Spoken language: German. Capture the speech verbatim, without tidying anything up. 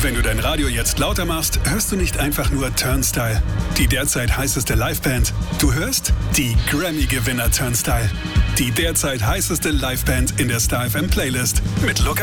Wenn du dein Radio jetzt lauter machst, hörst du nicht einfach nur Turnstile, die derzeit heißeste Liveband. Du hörst die Grammy-Gewinner Turnstile, die derzeit heißeste Liveband in der Star F M Playlist mit Lukas